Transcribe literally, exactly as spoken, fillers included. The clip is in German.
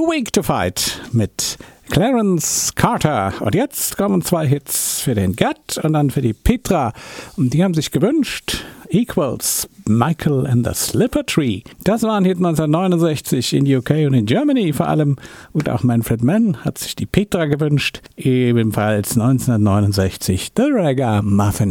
Weak to Fight mit Clarence Carter. Und jetzt kommen zwei Hits für den Gerd und dann für die Petra. Und die haben sich gewünscht Equals, Michael and the Slipper Tree. Das war ein Hit neunzehnhundertneunundsechzig in U K und in Germany vor allem. Und auch Manfred Mann hat sich die Petra gewünscht. Ebenfalls neunzehnhundertneunundsechzig The Ragamuffin